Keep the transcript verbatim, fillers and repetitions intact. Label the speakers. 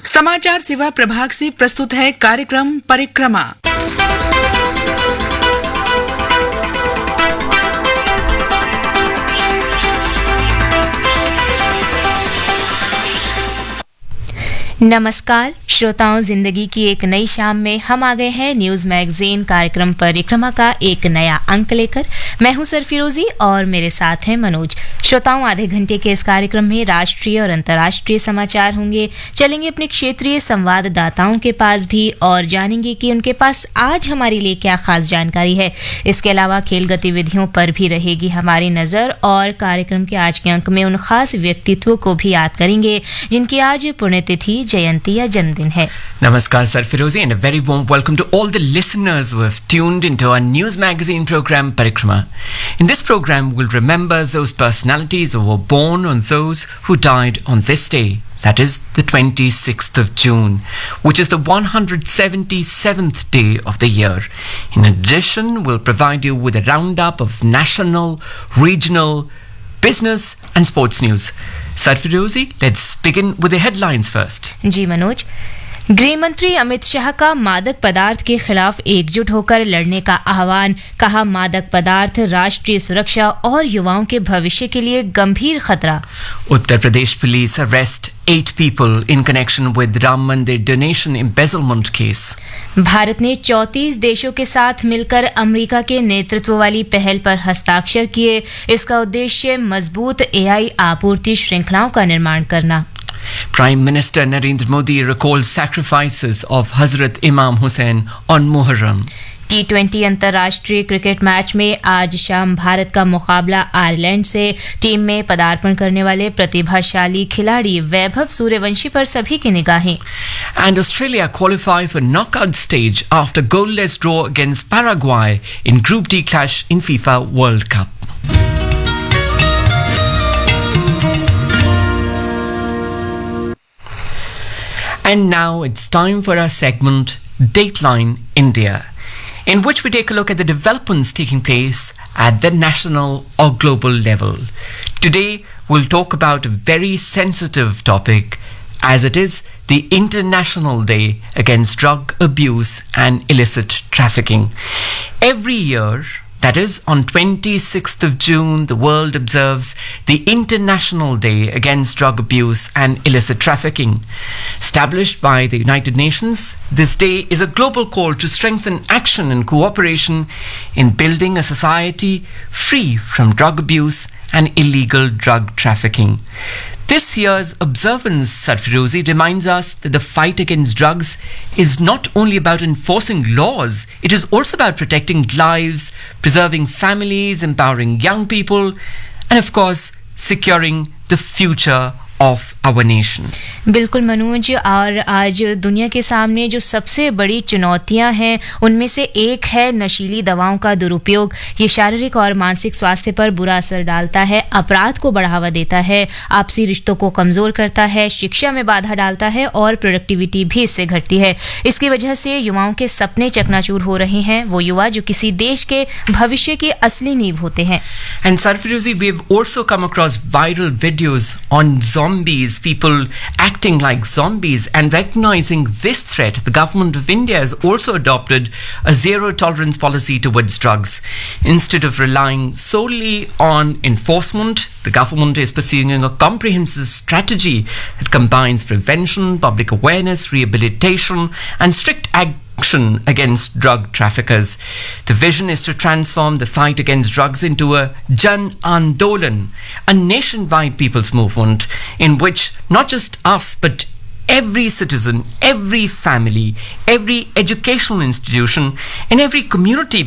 Speaker 1: समाचार सेवा प्रभाग से प्रस्तुत है कार्यक्रम परिक्रमा।
Speaker 2: नमस्कार श्रोताओं, जिंदगी की एक नई शाम में हम आ गए हैं न्यूज मैगजीन कार्यक्रम परिक्रमा का एक नया अंक लेकर। मैं हूं सरफिरोजी और मेरे साथ हैं मनोज। श्रोताओं, आधे घंटे के इस कार्यक्रम में राष्ट्रीय और अंतर्राष्ट्रीय समाचार होंगे। चलेंगे अपने क्षेत्रीय संवाददाताओं के पास भी और जानेंगे कि उनके पास आज हमारे लिए क्या खास जानकारी है। इसके अलावा खेल गतिविधियों पर भी रहेगी हमारी नजर और कार्यक्रम के आज के अंक में उन खास व्यक्तित्वों को भी याद करेंगे जिनकी आज पुण्यतिथि, जयंती या जन्मदिन है।
Speaker 3: Namaskar Sarfirozi and a very warm welcome to all the listeners who have tuned into our news magazine program Parikrama. In this program we'll remember those personalities who were born on those who died on this day, that is the twenty-sixth of June, which is the one hundred seventy-seventh day of the year. In addition, we'll provide you with a roundup of national, regional, business and sports news. Sarfirozi, let's begin with the headlines first.
Speaker 2: जी मनोज, गृह मंत्री अमित शाह का मादक पदार्थ के खिलाफ एकजुट होकर लड़ने का आह्वान। कहा, मादक पदार्थ राष्ट्रीय सुरक्षा और युवाओं के भविष्य के लिए गंभीर खतरा।
Speaker 3: Uttar Pradesh police arrest eight people in connection with Ram Mandir donation embezzlement case.
Speaker 2: Bharat ने चौंतीस देशों के साथ मिलकर अमेरिका के नेतृत्व वाली पहल पर हस्ताक्षर किए। इसका उद्देश्य मजबूत एआई आपूर्ति श्रृंखलाओं का निर्माण करना।
Speaker 3: Prime Minister Narendra Modi recalls sacrifices of Hazrat Imam Hussain on Muharram.
Speaker 2: T twenty अंतर्राष्ट्रीय क्रिकेट मैच में आज शाम भारत का मुकाबला आयरलैंड से। टीम में पदार्पण करने वाले प्रतिभाशाली खिलाड़ी वैभव सूर्यवंशी पर सभी की निगाहें।
Speaker 3: And Australia qualify for knockout stage after goalless draw against Paraguay in Group D clash in FIFA World Cup. And now it's time for our segment Dateline India, in which we take a look at the developments taking place at the national or global level. Today, we'll talk about a very sensitive topic, as it is the International Day Against Drug Abuse and Illicit Trafficking. Every year, that is, on twenty-sixth of June, the world observes the International Day Against Drug Abuse and Illicit Trafficking. Established by the United Nations, this day is a global call to strengthen action and cooperation in building a society free from drug abuse and illegal drug trafficking. This year's observance, Sarfirozi, reminds us that the fight against drugs is not only about enforcing laws, it is also about protecting lives, preserving families, empowering young people, and of course, securing the future of our nation.
Speaker 2: बिल्कुल मनोज, और आज दुनिया के सामने जो सबसे बड़ी चुनौतियां हैं उनमें से एक है नशीली दवाओं का दुरुपयोग। ये शारीरिक और मानसिक स्वास्थ्य पर बुरा असर डालता है, अपराध को बढ़ावा देता है, आपसी रिश्तों को कमजोर करता है, शिक्षा में बाधा डालता है और प्रोडक्टिविटी भी इससे घटती है। इसकी वजह से युवाओं के सपने चकनाचूर हो रहे हैं, वो युवा जो किसी देश के भविष्य की असली नींव होते हैं।
Speaker 3: And Sarfirozi, we've also come across viral videos on zombies, people acting like zombies, and recognizing this threat, the government of India has also adopted a zero tolerance policy towards drugs. Instead of relying solely on enforcement, the government is pursuing a comprehensive strategy that combines prevention, public awareness, rehabilitation, and strict action against drug traffickers. The vision is to transform the fight against drugs into a Jan Andolan, a nationwide people's movement in which not just us but every citizen, every family, every educational institution, and every community